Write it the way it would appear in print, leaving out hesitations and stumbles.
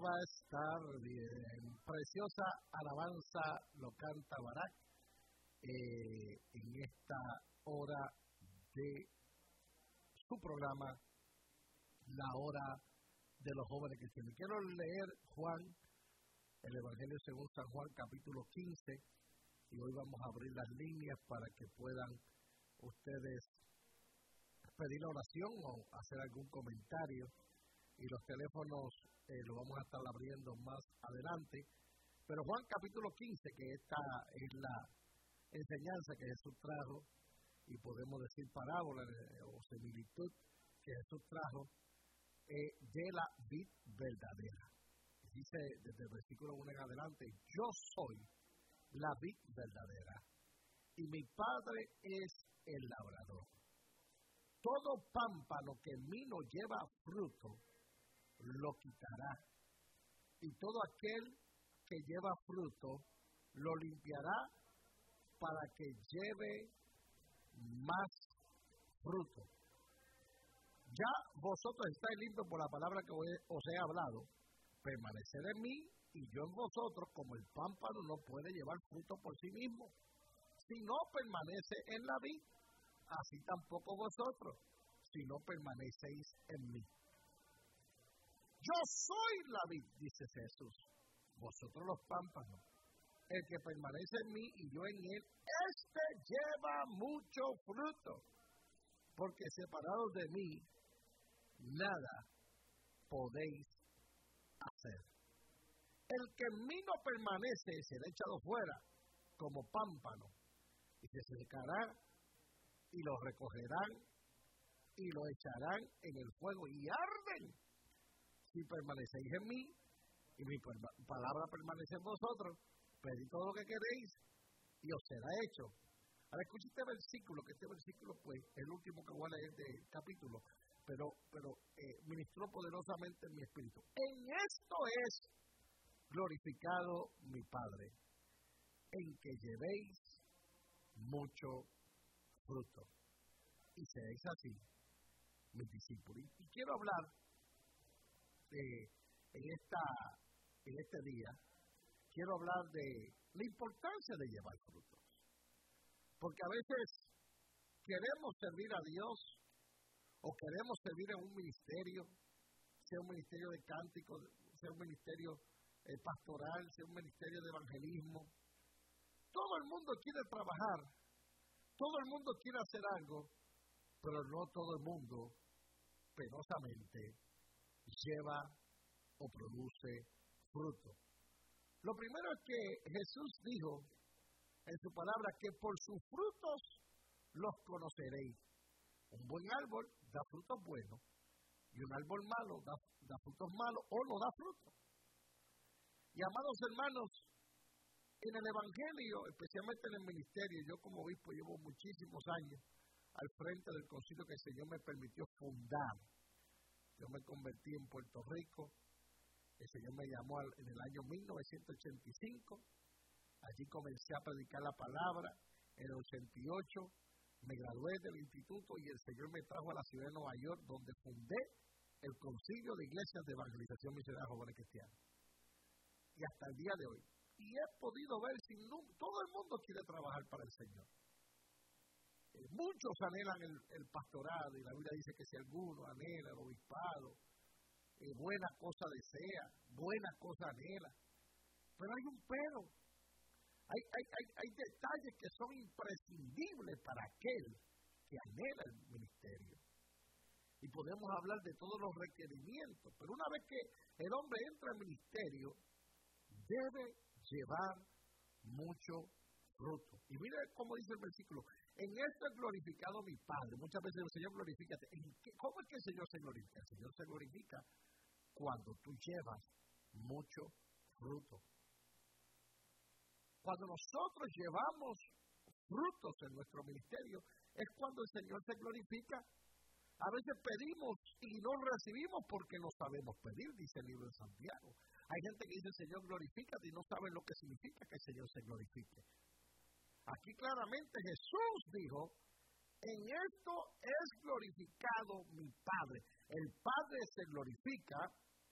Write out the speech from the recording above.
va a estar bien. Preciosa alabanza lo canta Barak en esta hora de su programa, La Hora de los Jóvenes Cristianos. Quiero leer Juan, el Evangelio según San Juan, capítulo 15, y hoy vamos a abrir las líneas para que puedan ustedes pedir la oración o hacer algún comentario, y los teléfonos lo vamos a estar abriendo más adelante. Pero Juan capítulo 15, que esta es la enseñanza que Jesús trajo, y podemos decir parábola o similitud que Jesús trajo de la vid verdadera. Dice desde el versículo 1 en adelante: yo soy la vid verdadera y mi Padre es el labrador. Todo pámpano que en mí no lleva fruto lo quitará, y todo aquel que lleva fruto lo limpiará para que lleve más fruto. Ya vosotros estáis limpios por la palabra que os he hablado. Permaneced en mí y yo en vosotros, como el pámpano no puede llevar fruto por sí mismo si no permanece en la vid, así tampoco vosotros si no permanecéis en mí. Yo soy la vid, dice Jesús, vosotros los pámpanos. El que permanece en mí y yo en él, este lleva mucho fruto, porque separados de mí, nada podéis hacer. El que en mí no permanece será echado fuera como pámpano, y se secará, y lo recogerán, y lo echarán en el fuego, y arden. Si permanecéis en mí, y mi palabra permanece en vosotros, pedid todo lo que queréis, y os será hecho. Ahora escuche este versículo, que este versículo pues es el último que voy a leer del capítulo, pero ministró poderosamente en mi espíritu. En esto es glorificado mi Padre, en que llevéis mucho fruto, y seréis así mis discípulos. Y quiero hablar en este día, quiero hablar de la importancia de llevar frutos. Porque a veces queremos servir a Dios o queremos servir en un ministerio, sea un ministerio de cántico, sea un ministerio pastoral, sea un ministerio de evangelismo. Todo el mundo quiere trabajar, todo el mundo quiere hacer algo, pero no todo el mundo penosamente lleva o produce fruto. Lo primero es que Jesús dijo en su palabra que por sus frutos los conoceréis. Un buen árbol da frutos buenos y un árbol malo da frutos malos o no da frutos. Y amados hermanos, en el Evangelio, especialmente en el ministerio, yo como obispo llevo muchísimos años al frente del concilio que el Señor me permitió fundar. Yo me convertí en Puerto Rico, el Señor me llamó en el año 1985, allí comencé a predicar la palabra. En el 88 me gradué del instituto y el Señor me trajo a la ciudad de Nueva York, donde fundé el Concilio de Iglesias de Evangelización Misionera Jóvenes Cristianos. Y hasta el día de hoy. Y he podido ver todo el mundo quiere trabajar para el Señor. Muchos anhelan el pastorado, y la Biblia dice que si alguno anhela el obispado, buena cosa desea, buena cosa anhela. Pero hay un pero. Hay detalles que son imprescindibles para aquel que anhela el ministerio. Y podemos hablar de todos los requerimientos, pero una vez que el hombre entra al ministerio, debe llevar mucho fruto. Y mire cómo dice el versículo: en esto es glorificado mi Padre. Muchas veces el Señor glorifícate. ¿Cómo es que el Señor se glorifica? El Señor se glorifica cuando tú llevas mucho fruto. Cuando nosotros llevamos frutos en nuestro ministerio, es cuando el Señor se glorifica. A veces pedimos y no recibimos porque no sabemos pedir, dice el libro de Santiago. Hay gente que dice: Señor, glorifícate, y no saben lo que significa que el Señor se glorifique. Aquí claramente Jesús dijo: en esto es glorificado mi Padre. El Padre se glorifica